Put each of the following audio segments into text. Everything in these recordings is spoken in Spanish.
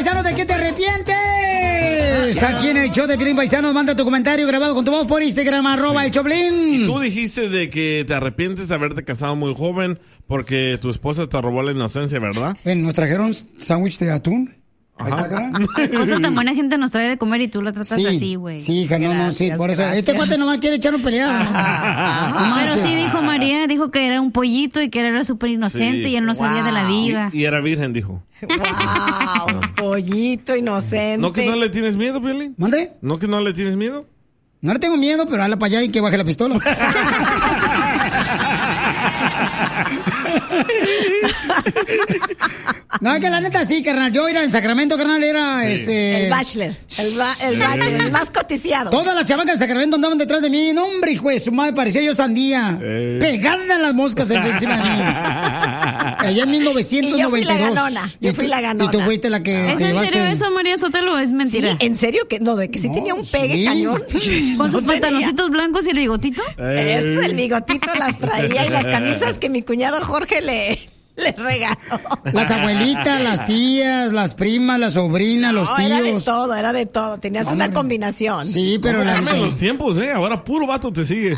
Paisano, ¿de qué te arrepientes? Aquí en el show de Piolín, Paisanos, manda tu comentario grabado con tu voz por Instagram, @el Choplin. Y tú dijiste de que te arrepientes de haberte casado muy joven porque tu esposa te robó la inocencia, ¿verdad? Nos trajeron sándwich de atún. Cosa tan buena gente nos trae de comer y tú la tratas así, güey. Sí, hija, no, sí, por eso. Este cuate nomás quiere echarnos pelear. Pero sí dijo María, dijo que era un pollito y que era súper inocente y él no sabía de la vida. Y era virgen, dijo. ¡Wow! Pollito inocente. ¿No que no le tienes miedo, Piolín? ¿Mande? ¿No que no le tienes miedo? No le tengo miedo, pero hazla para allá y que baje la pistola. No, que la neta sí, carnal. Yo era en Sacramento, carnal, era el bachelor. El bachelor, el más coticiado. Todas las chamacas de Sacramento andaban detrás de mí. No, hombre, hijo de su madre, parecía yo sandía. Pegando a las moscas encima de mí. Allá en 1992. Y yo fui la ganona. Yo fui la ganona. Y tú fuiste la que. ¿Es en serio eso, María Sotelo, o es mentira? Sí, ¿en serio? Que no, de que sí tenía un pegue cañón. Con sus pantaloncitos blancos y el bigotito. Eso, el bigotito las traía y las camisas que mi cuñado Jorge le regaló. Las abuelitas, las tías, las primas, las sobrinas, los tíos. Era de todo. Tenías una combinación. Sí, pero los tiempos, ahora puro vato te sigue.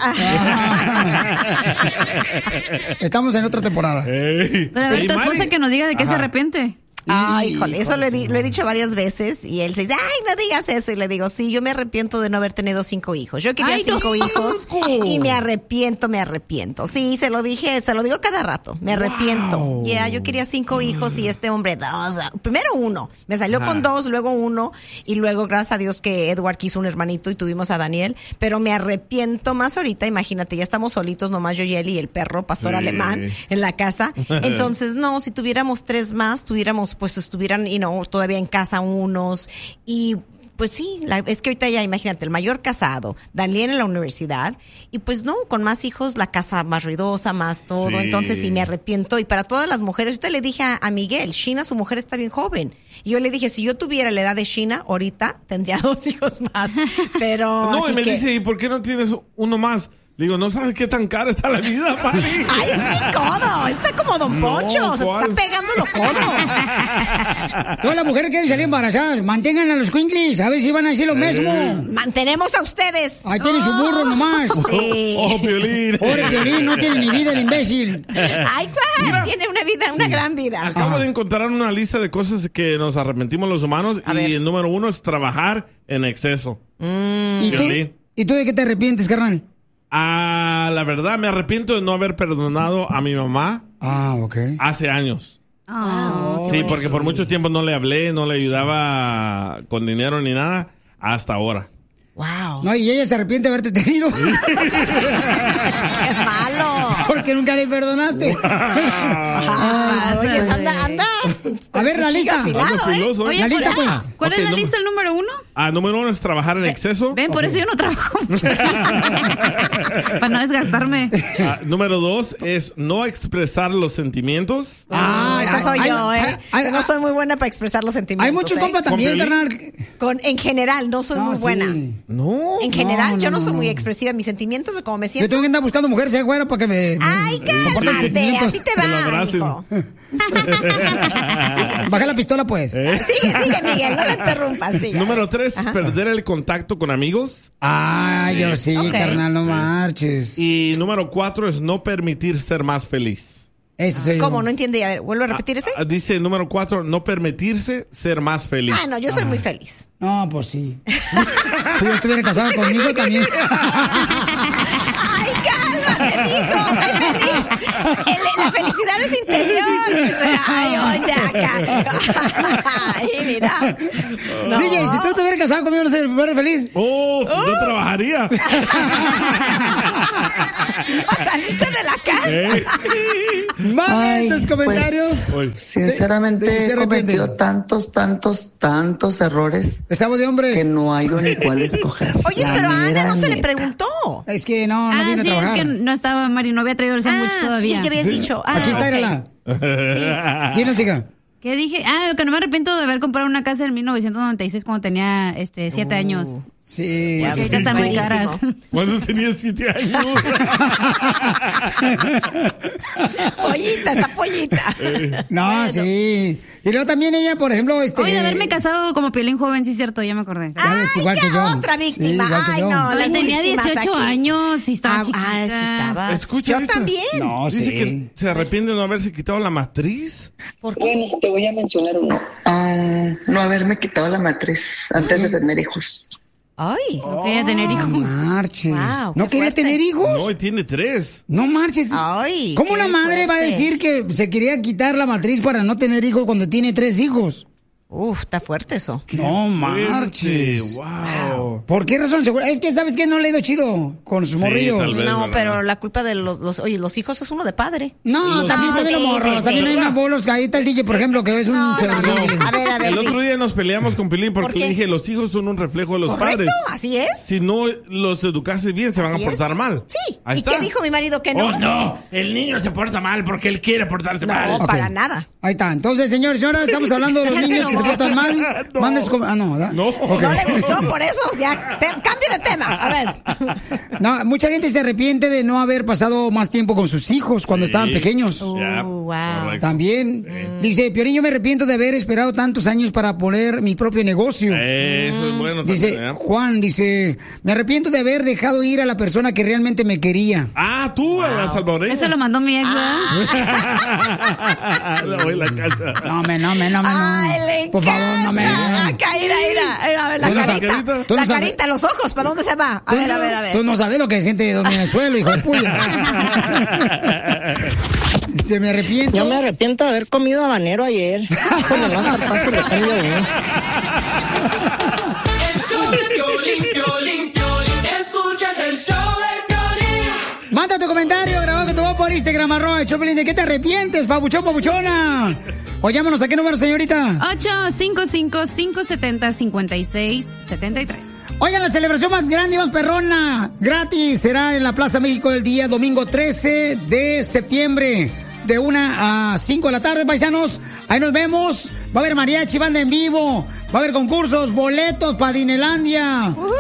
Estamos en otra temporada. Pero a ver, tu esposa que nos diga de qué se arrepiente. Ay, híjole, eso lo he dicho varias veces y él se dice, ay, no digas eso. Y le digo, sí, yo me arrepiento de no haber tenido 5 hijos. Yo quería 5 hijos y me arrepiento. Sí, se lo digo cada rato, me arrepiento. Wow. Yo quería 5 hijos y este hombre 2. Primero 1, me salió con 2, luego 1 y luego, gracias a Dios que Edward quiso un hermanito y tuvimos a Daniel. Pero me arrepiento más ahorita, imagínate, ya estamos solitos, nomás yo y él y el perro, pastor alemán, en la casa. Entonces, no, si tuviéramos 3 más, pues estuvieran, todavía en casa unos y pues sí, es que ahorita ya imagínate, el mayor casado, Daniel en la universidad y pues no, con más hijos, la casa más ruidosa, más todo, entonces sí me arrepiento y para todas las mujeres, ahorita le dije a Miguel, Sheena, su mujer está bien joven y yo le dije, si yo tuviera la edad de Sheena, ahorita tendría 2 hijos más, pero... No, y me dice, ¿y por qué no tienes uno más? Digo, ¿no sabes qué tan cara está la vida, papi? ¡Ay, sí, codo! Está como Don Poncho, se te está pegando los codos. Todas las mujeres quieren salir embarazadas, mantengan a los cuinclis, a ver si van a decir lo mismo. Mantenemos a ustedes. Ahí tiene su burro nomás. Sí. Piolín. Pobre Piolín, no tiene ni vida el imbécil. Ay, ¿cuál? Tiene una vida, una gran vida. Acabo de encontrar una lista de cosas que nos arrepentimos los humanos y el número 1 es trabajar en exceso. ¿Y tú de qué te arrepientes, carnal? La verdad, me arrepiento de no haber perdonado a mi mamá. Ok. Hace años. Sí, porque por mucho tiempo no le hablé, no le ayudaba con dinero ni nada, hasta ahora. Wow. No, y ella se arrepiente de haberte tenido. ¡Qué malo! Porque nunca le perdonaste. Oye, anda. A ver, la lista. Filoso, Oye, la lista, pues. ¿Cuál es la lista, el número 1? Número 1 es trabajar en exceso. Ven, por eso yo no trabajo mucho. Para no desgastarme. Número 2 es no expresar los sentimientos. Esta soy yo, no soy muy buena para expresar los sentimientos. Hay muchos compas también, carnal. En general, no soy muy buena. No. En general, yo no soy muy expresiva. Mis sentimientos o como me siento. Yo tengo que andar buscando mujeres, güero, para que me. Ay, cálmate, así te va, hijo. Baja la pistola, pues. Sigue, Miguel, no me interrumpas. Número 3, perder el contacto con amigos. Yo sí, carnal, no marches. Y número 4 es no permitir ser más feliz. ¿Cómo? No entiende. A ver, ¿vuelvo a repetir ese? Dice número 4, no permitirse ser más feliz. No, yo soy muy feliz. No, pues sí. Si yo estuviera casado conmigo también. Ay, cálmate, mijo, soy feliz. La felicidad es interior. Ay, Ay, mira. No. DJ, si tú estuvieras casado conmigo, ¿no serías feliz? Yo trabajaría. ¿A salirse de la casa? Manden sus comentarios. Pues, sinceramente he cometido tantos errores. Estamos de hombre. Que no hay ni cuál escoger. Oye, pero a Ana no se le preguntó. Es que no vino a trabajar. Es que no estaba, Mari, no había traído el sándwich todavía. ¿Qué habías dicho? Aquí está, Irala. Dinos, chica. ¿Qué dije? Lo que no me arrepiento de haber comprado una casa en 1996 cuando tenía 7 años. Sí. Porque ahorita están muy caras. ¿Cuándo tenías 7 años? Pollita, esa pollita. No, bueno. Sí. Y luego también ella, por ejemplo, Oye, de haberme casado como Piolín joven, sí es cierto, ya me acordé. Ay, igual ya que yo. otra víctima. Sí, Ay, no, la tenía 18 aquí. años y estaba chiquita. Sí estaba. Escucha Yo esto. también. No, Dice sí. que se arrepiente de no haberse quitado la matriz. ¿Por qué? Bueno, te voy a mencionar uno. No haberme quitado la matriz antes de tener hijos. Ay. No quería tener hijos. Marches. Wow, ¿No qué quería fuerte. tener hijos? No, y tiene 3. No marches. Ay, ¿Cómo qué una madre va a fuerte. decir que se quería quitar la matriz para no tener hijos cuando tiene 3 hijos? Uf, está fuerte eso. No marches. Wow. ¿Por qué razón? Es que, ¿sabes qué? No le he ido chido con sus Sí, morrillos. tal vez. No, no, pero no. la culpa de los hijos es uno de padre. No, también hijos, los sí, morros. sí, También sí. hay unos bolos. Ahí está el DJ, por ejemplo, que es un No, cerebro. no. A ver. El otro día nos peleamos con Pilín porque ¿Por qué? le dije, los hijos son un reflejo de los ¿Correcto? padres. Así es. Si no los educases bien, se van Así a portar es. mal. Sí. Ahí ¿Y está. qué dijo mi marido que no? Oh, no, el niño se porta mal porque él quiere portarse No, mal. para Ok. nada. Ahí está. Entonces, señores y señoras, estamos hablando de los niños que se portan mal. No. Mandes no, ¿verdad? No. Ok. No le gustó, por eso ya. Cambio de tema. A ver. No, mucha gente se arrepiente de no haber pasado más tiempo con sus hijos cuando Sí. estaban pequeños. Ya, wow. correcto. También. Dice, Piolín, yo me arrepiento de haber esperado tantos años para poner mi propio negocio. Eso es bueno Dice también, ¿eh? Juan, dice, me arrepiento de haber dejado ir a la persona que realmente me quería. Ah, tú, a la salvadoreña. Eso lo mandó mi ex, ¿verdad? La voy a la casa. No, Ay, le Por favor, no me. encanta. Ira. A ver, la Tú no carita. sabes- tú no La sabes- carita, los ojos, ¿para dónde se va? A ver. Tú no sabes lo que siente Don Venezuela, hijo de puya. Se me arrepiento. Yo me arrepiento de haber comido habanero ayer. Con el más zarpazo que tengo, El show de Piolín, escuchas el show de Piolín. Manda tu comentario grabado que te voy por Instagram, @Choplin. ¿De qué te arrepientes, papuchón, papuchona? O llámanos a qué número, señorita. 855-570-5673. Oigan, la celebración más grande y más perrona, gratis, será en la Plaza México el día domingo 13 de septiembre, de 1 a 5 de la tarde, paisanos. Ahí nos vemos. Va a haber mariachi, banda en vivo. Va a haber concursos, boletos para Dinelandia.